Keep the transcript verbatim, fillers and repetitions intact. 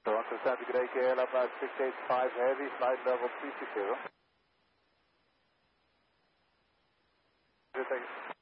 So on to Santa Great Air, about six eight five heavy, flight level three six zero.